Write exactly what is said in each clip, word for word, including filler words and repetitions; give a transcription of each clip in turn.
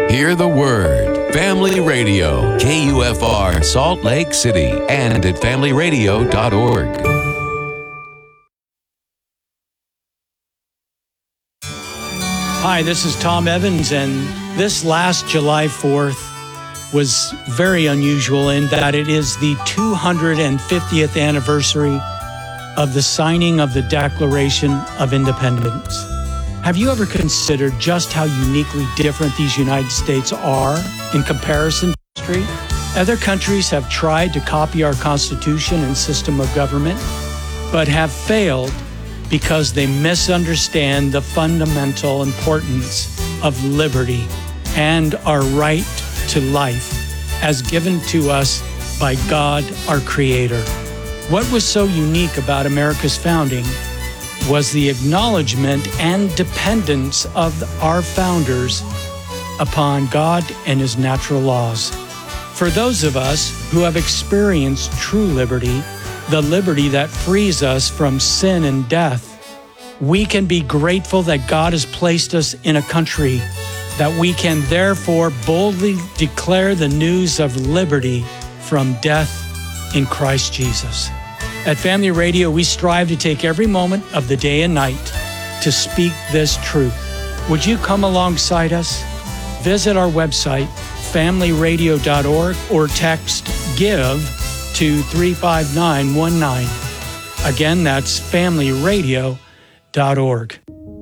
Hear the word. Family Radio, K U F R, Salt Lake City, and at family radio dot org. Hi, this is Tom Evans, and this last July fourth was very unusual in that it is the two hundred fiftieth anniversary of the signing of the Declaration of Independence. Have you ever considered just how uniquely different these United States are in comparison to history? Other countries have tried to copy our Constitution and system of government, but have failed because they misunderstand the fundamental importance of liberty and our right to life as given to us by God, our Creator. What was so unique about America's founding was the acknowledgement and dependence of our founders upon God and His natural laws. For those of us who have experienced true liberty, the liberty that frees us from sin and death, we can be grateful that God has placed us in a country that we can therefore boldly declare the news of liberty from death in Christ Jesus. At Family Radio, we strive to take every moment of the day and night to speak this truth. Would you come alongside us? Visit our website, family radio dot org, or text GIVE to three five nine one nine. Again, that's family radio dot org.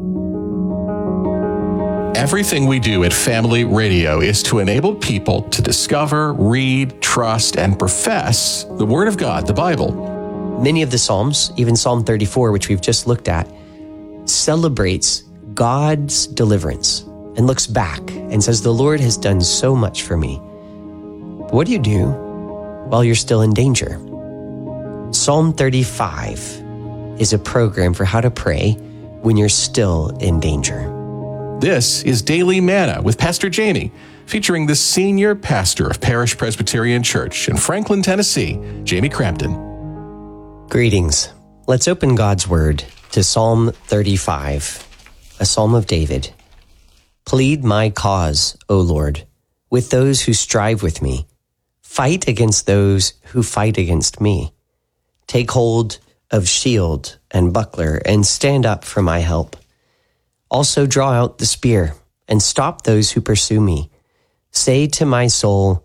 Everything we do at Family Radio is to enable people to discover, read, trust, and profess the Word of God, the Bible. Many of the Psalms, even Psalm thirty-four, which we've just looked at, celebrates God's deliverance and looks back and says, the Lord has done so much for me. But what do you do while you're still in danger? Psalm thirty-five is a program for how to pray when you're still in danger. This is Daily Manna with Pastor Jamie, featuring the senior pastor of Parish Presbyterian Church in Franklin, Tennessee, Jamie Crampton. Greetings. Let's open God's Word to Psalm thirty-five, a psalm of David. Plead my cause, O Lord, with those who strive with me. Fight against those who fight against me. Take hold of shield and buckler and stand up for my help. Also draw out the spear and stop those who pursue me. Say to my soul,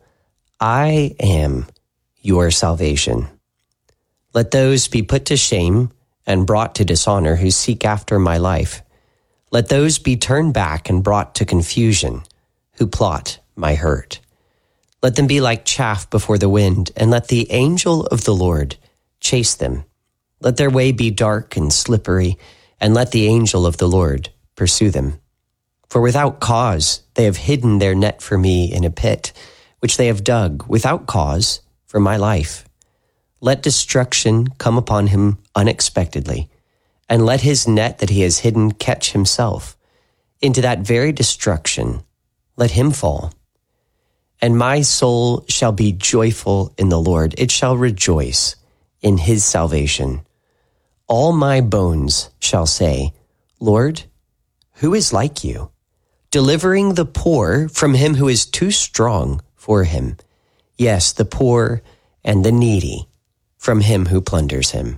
I am your salvation. Let those be put to shame and brought to dishonor who seek after my life. Let those be turned back and brought to confusion who plot my hurt. Let them be like chaff before the wind, and let the angel of the Lord chase them. Let their way be dark and slippery, and let the angel of the Lord pursue them. For without cause they have hidden their net for me in a pit, which they have dug without cause for my life. Let destruction come upon him unexpectedly, and let his net that he has hidden catch himself. Into that very destruction let him fall. And my soul shall be joyful in the Lord. It shall rejoice in his salvation. All my bones shall say, Lord, who is like you? Delivering the poor from him who is too strong for him. Yes, the poor and the needy from him who plunders him.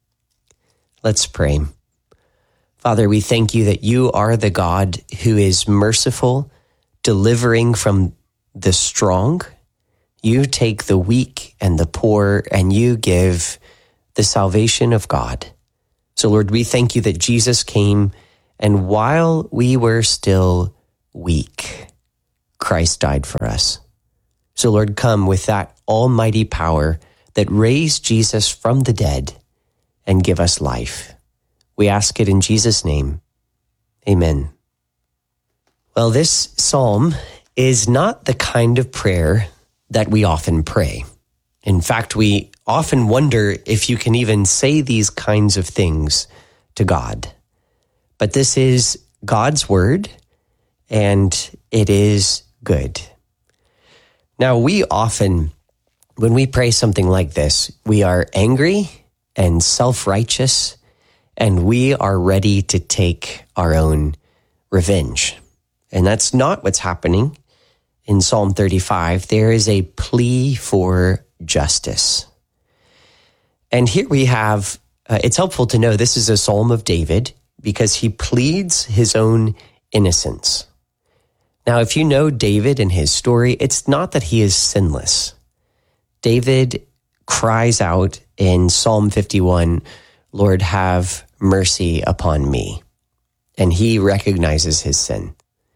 Let's pray. Father, we thank you that you are the God who is merciful, delivering from the strong. You take the weak and the poor, and you give the salvation of God. So, Lord, we thank you that Jesus came, and while we were still weak, Christ died for us. So, Lord, come with that almighty power that raised Jesus from the dead and give us life. We ask it in Jesus' name. Amen. Well, this psalm is not the kind of prayer that we often pray. In fact, we often wonder if you can even say these kinds of things to God. But this is God's word, and it is good. Now, we often, when we pray something like this, we are angry and self-righteous, and we are ready to take our own revenge. And that's not what's happening in Psalm thirty-five, there is a plea for justice. And here we have, uh, it's helpful to know this is a Psalm of David because he pleads his own innocence. Now, if you know David and his story, it's not that he is sinless. David cries out in Psalm fifty-one, Lord, have mercy upon me. And he recognizes his sin.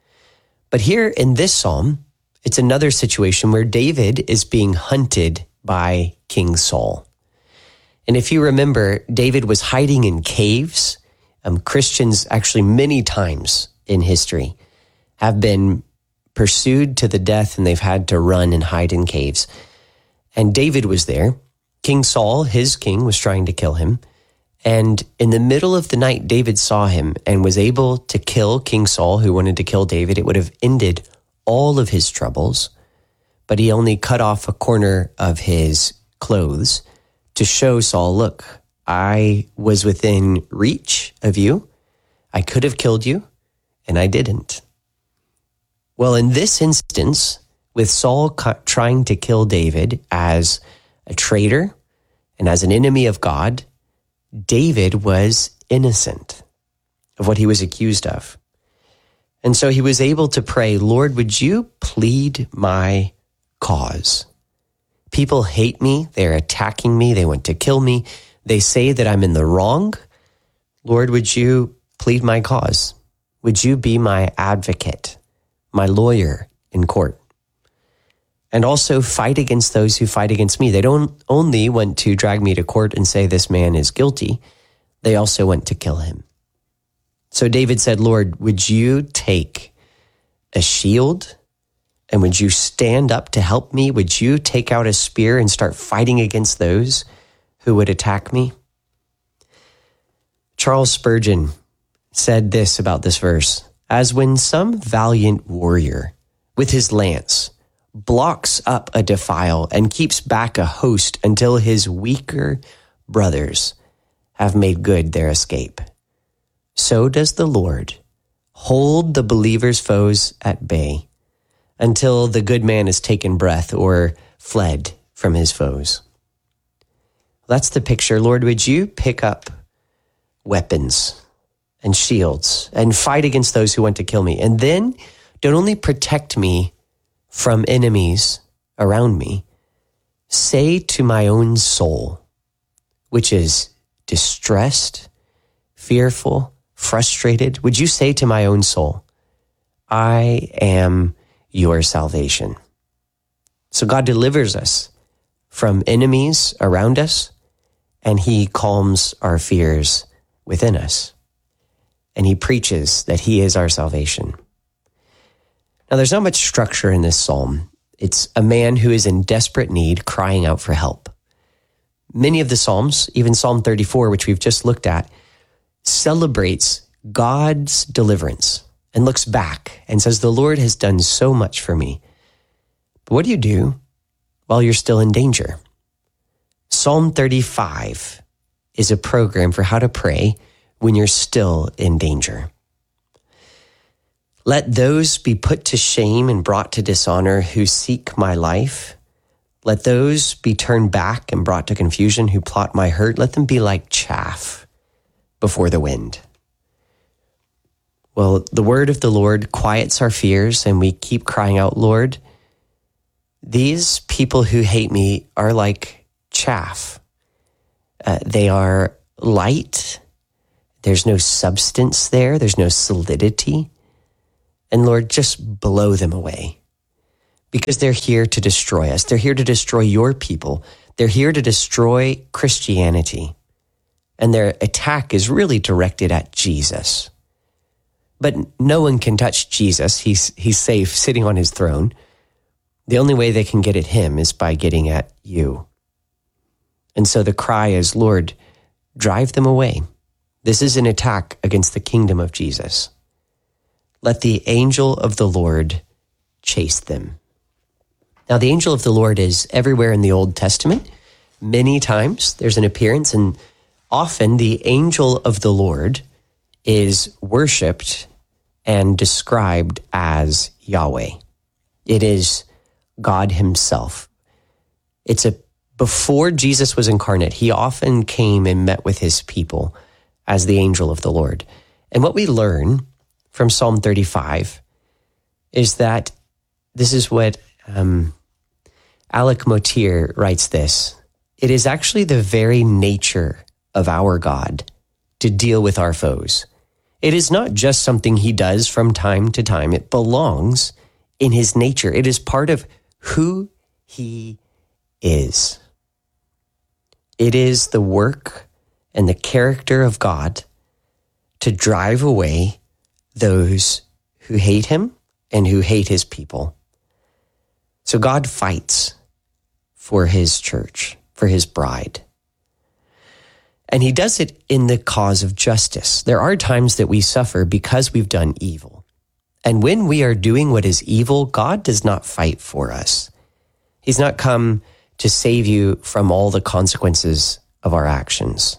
But here in this psalm, it's another situation where David is being hunted by King Saul. And if you remember, David was hiding in caves. Um, Christians actually many times in history have been pursued to the death and they've had to run and hide in caves. And David was there. King Saul, his king, was trying to kill him. And in the middle of the night, David saw him and was able to kill King Saul, who wanted to kill David. It would have ended all of his troubles, but he only cut off a corner of his clothes to show Saul, look, I was within reach of you. I could have killed you, and I didn't. Well, in this instance, with Saul trying to kill David as a traitor and as an enemy of God, David was innocent of what he was accused of. And so he was able to pray, Lord, would you plead my cause? People hate me. They're attacking me. They want to kill me. They say that I'm in the wrong. Lord, would you plead my cause? Would you be my advocate, my lawyer in court? And also fight against those who fight against me. They don't only want to drag me to court and say this man is guilty. They also want to kill him. So David said, Lord, would you take a shield and would you stand up to help me? Would you take out a spear and start fighting against those who would attack me? Charles Spurgeon said this about this verse, as when some valiant warrior with his lance blocks up a defile and keeps back a host until his weaker brothers have made good their escape. So does the Lord hold the believer's foes at bay until the good man has taken breath or fled from his foes. That's the picture. Lord, would you pick up weapons and shields and fight against those who want to kill me? And then don't only protect me from enemies around me, say to my own soul, which is distressed, fearful, frustrated, would you say to my own soul, I am your salvation. So God delivers us from enemies around us, and he calms our fears within us. And he preaches that he is our salvation. Now, there's not much structure in this psalm. It's a man who is in desperate need crying out for help. Many of the psalms, even Psalm thirty-four, which we've just looked at, celebrates God's deliverance and looks back and says, the Lord has done so much for me. But what do you do while you're still in danger? Psalm thirty-five is a program for how to pray when you're still in danger. Let those be put to shame and brought to dishonor who seek my life. Let those be turned back and brought to confusion who plot my hurt. Let them be like chaff before the wind. Well, the word of the Lord quiets our fears and we keep crying out, Lord, these people who hate me are like chaff. Uh, they are light. There's no substance there. There's no solidity. And Lord, just blow them away because they're here to destroy us. They're here to destroy your people. They're here to destroy Christianity. And their attack is really directed at Jesus. But no one can touch Jesus. He's, he's safe sitting on his throne. The only way they can get at him is by getting at you. And so the cry is, Lord, drive them away. This is an attack against the kingdom of Jesus. Let the angel of the Lord chase them. Now, the angel of the Lord is everywhere in the Old Testament. Many times there's an appearance, and often the angel of the Lord is worshiped and described as Yahweh. It is God himself. It's a before Jesus was incarnate, he often came and met with his people as the angel of the Lord. And what we learn from Psalm thirty-five is that this is what um, Alec Motyer writes this. It is actually the very nature of our God to deal with our foes. It is not just something he does from time to time. It belongs in his nature. It is part of who he is. It is the work and the character of God to drive away those who hate him and who hate his people. So God fights for his church, for his bride. And he does it in the cause of justice. There are times that we suffer because we've done evil. And when we are doing what is evil, God does not fight for us. He's not come to save you from all the consequences of our actions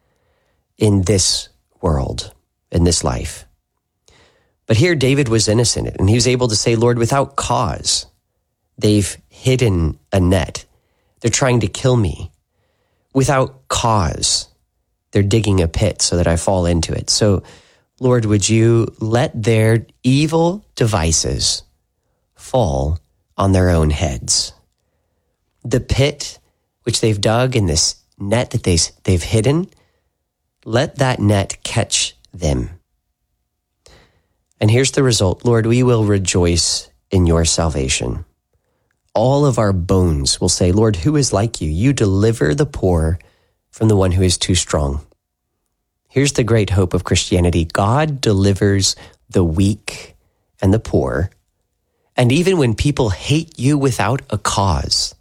in this world, in this life. But here David was innocent, and he was able to say, Lord, without cause, they've hidden a net. They're trying to kill me. Without cause, they're digging a pit so that I fall into it. So, Lord, would you let their evil devices fall on their own heads? The pit which they've dug and this net that they, they've hidden, let that net catch them. And here's the result. Lord, we will rejoice in your salvation. All of our bones will say, Lord, who is like you? You deliver the poor from the one who is too strong. Here's the great hope of Christianity. God delivers the weak and the poor. And even when people hate you without a cause,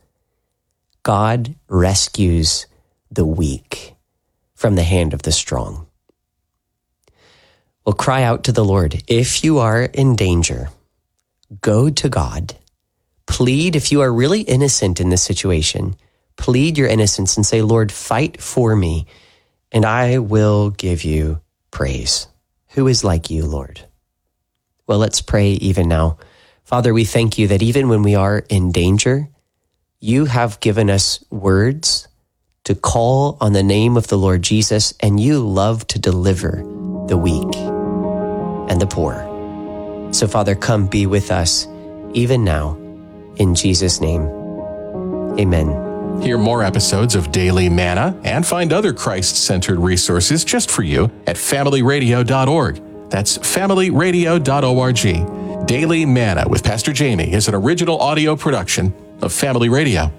God rescues the weak from the hand of the strong. Well, cry out to the Lord. If you are in danger, go to God. Plead, if you are really innocent in this situation, plead your innocence and say, Lord, fight for me, and I will give you praise. Who is like you, Lord? Well, let's pray even now. Father, we thank you that even when we are in danger, you have given us words to call on the name of the Lord Jesus, and you love to deliver the weak and the poor. So, Father, come be with us even now. In Jesus' name, amen. Hear more episodes of Daily Manna and find other Christ-centered resources just for you at family radio dot org. That's family radio dot org. Daily Manna with Pastor Jamie is an original audio production of Family Radio.